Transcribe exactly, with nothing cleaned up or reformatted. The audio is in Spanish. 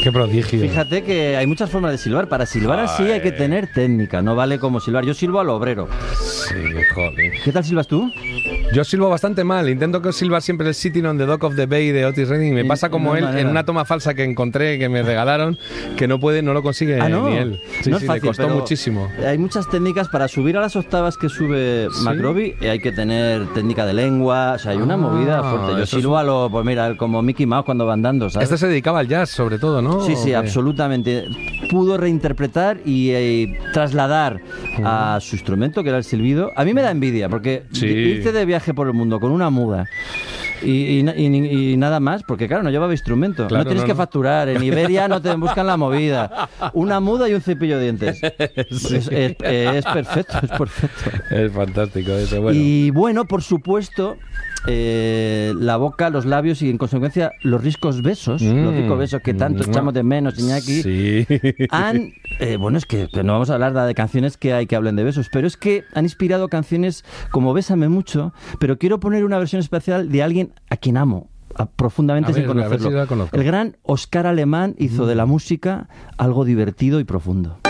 Qué prodigio. Fíjate que hay muchas formas de silbar. Para silbar Ay. así hay que tener técnica, no vale como silbar. Yo silbo al obrero. Sí, joder. ¿Qué tal silbas tú? Yo silbo bastante mal. Intento que silbar siempre el Sitting on the Dock of the Bay de Otis Redding. Me pasa como no él manera. en una toma falsa que encontré, que me regalaron, que no puede, no lo consigue ah, ¿no? ni él. Sí, no sí, es fácil, le costó pero muchísimo. Hay muchas técnicas para subir a las octavas que sube ¿Sí? McRobbie. Hay que tener técnica de lengua. O sea, hay una ah, movida fuerte. Yo silbo es... a lo, pues mira, como Mickey Mouse cuando va andando, ¿sabes? Este se dedicaba al jazz, sobre todo, ¿no? Sí, sí, absolutamente. Pudo reinterpretar y eh, trasladar uh-huh. a su instrumento, que era el silbido. A mí me da envidia, porque sí. irte de viaje por el mundo con una muda y, y, y, y nada más, porque claro, no llevaba instrumento. Claro, no tienes no, que no. facturar. En Iberia no te buscan la movida. Una muda y un cepillo de dientes. Sí. Es, es, es perfecto, es perfecto. Es fantástico eso, bueno. Y bueno, por supuesto... Eh, la boca, los labios y en consecuencia los ricos besos, mm. los ricos besos que tanto mm. echamos de menos, Iñaki, sí. han, eh, bueno, es que, que no vamos a hablar de canciones que hay que hablen de besos, pero es que han inspirado canciones como Bésame mucho, pero quiero poner una versión especial de alguien a quien amo a, profundamente a sin ver, conocerlo. Si el gran Oscar Alemán hizo mm. de la música algo divertido y profundo.